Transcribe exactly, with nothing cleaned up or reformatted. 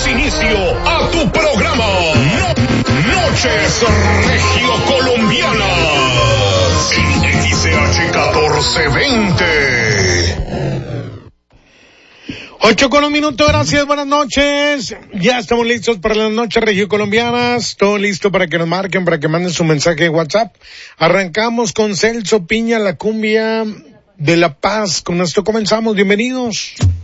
Damos inicio a tu programa. No, Noches Regio Colombianas. En X C H catorce veinte. Ocho con un minuto, gracias, buenas noches. Ya estamos listos para las noches regiocolombianas. Todo listo para que nos marquen, para que manden su mensaje de WhatsApp. Arrancamos con Celso Piña, la cumbia de La Paz. Con esto comenzamos, bienvenidos.